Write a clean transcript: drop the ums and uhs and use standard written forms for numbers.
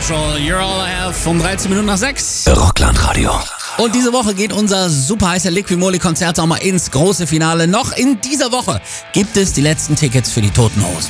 Patrol, You're All I Have, um 13 Minuten nach 6. Rockland-Radio. Und diese Woche geht unser super heißer Liquimoli-Konzert auch mal ins große Finale. Noch in dieser Woche gibt es die letzten Tickets für die Toten Hosen.